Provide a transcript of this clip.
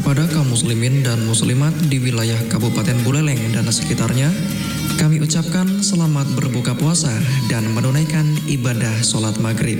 Kepada kaum muslimin dan muslimat di wilayah Kabupaten Buleleng dan sekitarnya, kami ucapkan selamat berbuka puasa dan menunaikan ibadah sholat maghrib.